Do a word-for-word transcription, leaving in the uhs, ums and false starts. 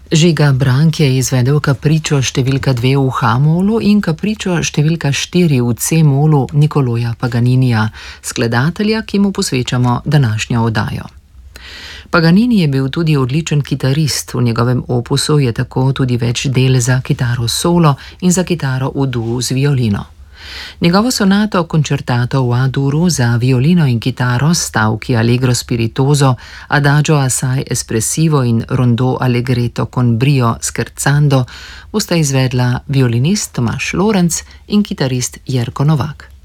Žiga Brank je izvedel kapričo številka dve v H-molu in kapričo številka štiri v C-molu Nicoloja Paganinija, skladatelja, ki mu posvečamo današnjo oddajo. Paganini je bil tudi odličen kitarist, v njegovem opusu je tako tudi več del za kitaro solo in za kitaro v duu z violino. Njegovo sonato Concertato v A-duru za violino in kitaro, stavki Allegro spiritoso, Adagio assai espressivo in Rondò allegretto con brio scherzando bosta izvedla violinist Tomaž Lorenc in kitarist Jerko Novak.